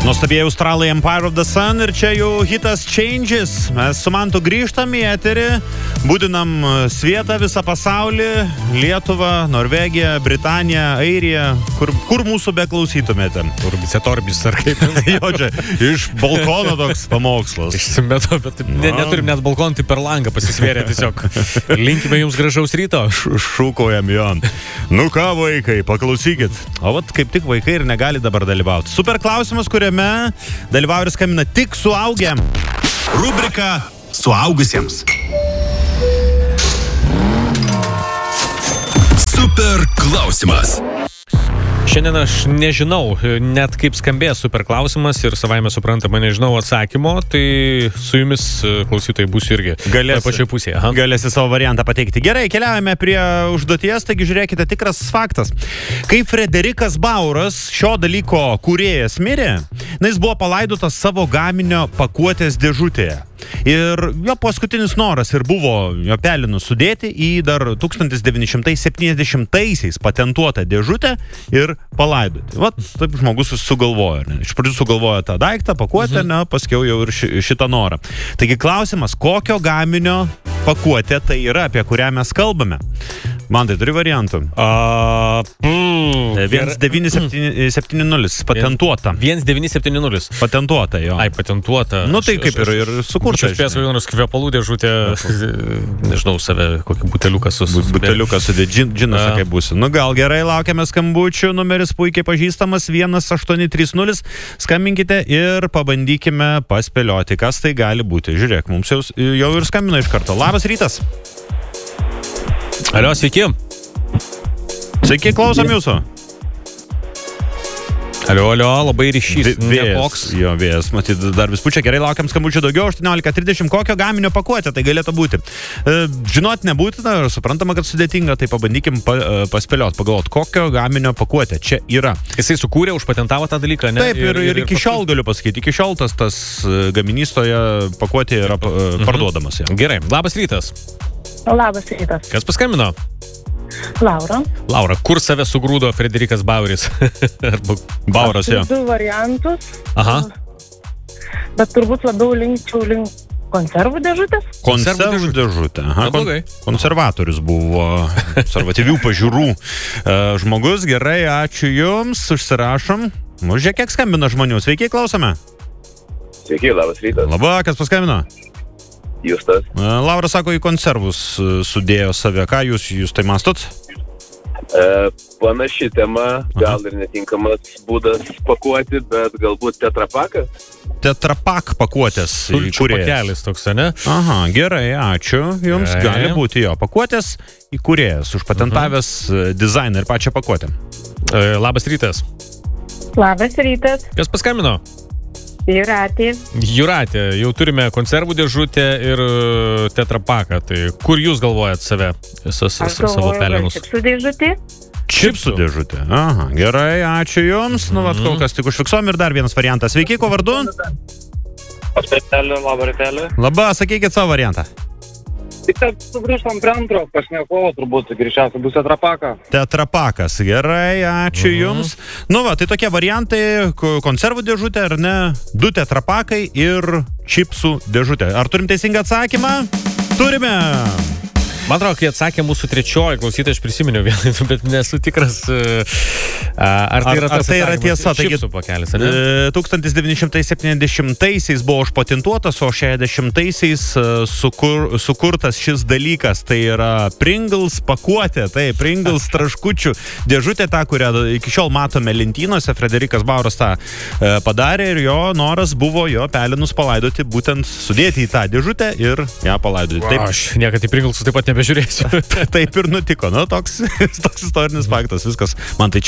Nuostabieji australai Empire of the Sun ir čia jau hitas Changes. Mes su Mantu grįžtam į eterį, būdinam svietą visą pasaulį, Lietuvą, Norvegiją, Britaniją, Airiją, kur mūsų beklausytumėte. Torbis ar kaip. Jo, čia iš balkono toks pamokslas. Išsimeto, bet neturim net balkoną, tai per langą pasisvėrė tiesiog. Linkime jums gražaus ryto. Šūkaujam jo. Nu ką, vaikai, paklausykit. O vat kaip tik vaikai ir negali dabar dalyvauti. Super klausimas, kuriame dalyvauja ir skambina tik suaugę. Rubrika suaugusiems. Super klausimas. Šiandien aš nežinau net kaip skambės super klausimas ir savaime suprantama nežinau atsakymo, tai su jumis klausytojai būsiu irgi pačioje pusėje. Galėsi savo variantą pateikti. Gerai, keliaujame prie užduoties, taigi žiūrėkite, tikras faktas. Kai Frederikas Bauras, šio dalyko kūrėjas, mirė, jis buvo palaidotas savo gaminio pakuotės dėžutėje. Ir jo paskutinis noras ir buvo jo pelinus sudėti į dar 1970-aisiais patentuotą dėžutę ir palaidoti. Vat taip žmogus sugalvojo. Ne? Iš pradžių sugalvojo tą daiktą, pakuotę, ne, paskiau jau ir šitą norą. Taigi klausimas, kokio gaminio pakuotė tai yra, apie kurią mes kalbame? Man tai turi variantų. 1970 patentuota. 1970. Patentuota, jo. Ai, patentuota. Nu tai kaip ir sukurta. Aš spėsiu vienos kvepalų dėžutė, nežinau, save, kokį buteliuką sudėt, džinas, kaip būsi. Nu gal gerai, laukiame skambučių, numeris puikiai pažįstamas, 1830. Skambinkite ir pabandykime paspėlioti, kas tai gali būti. Žiūrėk, mums jau ir skambina iš karto. Labas rytas. Alio, sveiki. Sveiki, klausom jūsų. Alio, labai ryšys. Vėjas, jo, vėjas, matyt, dar vis pučia. Gerai, laukiam skambučių daugiau, 18:30. Kokio gaminio pakuotė tai galėtų būti? Žinot nebūtina, suprantama, kad sudėtinga, tai pabandykim paspėliot, pagalvot, kokio gaminio pakuotė čia yra. Jisai sukūrė, užpatentavo tą dalyką, ne? Taip, ir iki šiol galiu pasakyti, iki šiol tas gaminys toje pakuotėje yra parduodamas. Ja. Gerai, labas rytas. Labas rytas. Kas paskambino? Laura. Laura, kur save sugrūdo Frederikas Bauris? Bauras, jo. Du variantus. Aha. Bet turbūt labiau linkčiau link konservų dėžutės. Konservų dėžutė. Aha, konservatorius buvo, konservatyvių pažiūrų žmogus. Gerai, ačiū jums, užsirašom. Žiūrėk, kiek skambina žmonių. Sveiki, klausome. Sveiki, labas rytas. Labą, kas paskambino? Justas. Laura sako, į konservus sudėjo save. Ką jūs tai mastot? Panaši tema, gal ir netinkamas būdas pakuoti, bet galbūt tetrapakas? Tetrapak pakuotės įkūrėjas. Pakelis toks, ne? Aha, gerai, ačiū. Jums gali būti jo pakuotės įkūrėjas, užpatentavęs dizainą ir pačią pakuotę. Labas rytas. Labas rytas. Kas paskambino? Jūratė. Jūratė, jau turime konservų dėžutę ir tetrapaką. Tai kur jūs galvojat save? Savo pelenus? Čipsų dėžutė. Čipsų dėžutė. Aha, gerai, ačiū jums. Nu, vat kol kas tik užfiksuom ir dar vienas variantas. Sveiki, ko vardu? Labą rytelį. Labą, sakykit savo variantą. Tik sugrįžtam prie antro pašnekovo, turbūt greičiausiai bus tetrapaka. Tetrapakas, gerai, ačiū jums. Nu va, tai tokie variantai, konservų dėžutė ar ne, 2 tetrapakai ir čipsų dėžutė. Ar turim teisingą atsakymą? Turime! Man atrodo, kai atsakė mūsų trečioji klausytoja, aš prisiminiau vieną, bet nesu tikras, ar tai yra tas tiesa. Čipsų pakelis, ne? 1970-aisiais buvo užpatentuotas, o 60-aisiais sukurtas šis dalykas. Tai yra Pringles pakuotė, tai Pringles traškučių dėžutė, tą, kurią iki šiol matome lentynose. Frederikas Bauras tą padarė ir jo noras buvo jo pelinus palaidoti, būtent sudėti į tą dėžutę ir ją palaidoti. Taip, aš niekad į Pringlesų taip pat nebežiūrėsiu. Taip ir nutiko. Nu, toks istorinis faktas. Viskas. Man tai